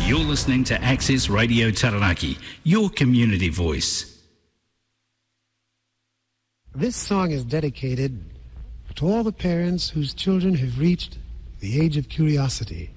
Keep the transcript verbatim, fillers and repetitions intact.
You're listening to Access Radio Taranaki, your community voice. This song is dedicated to all the parents whose children have reached the age of curiosity.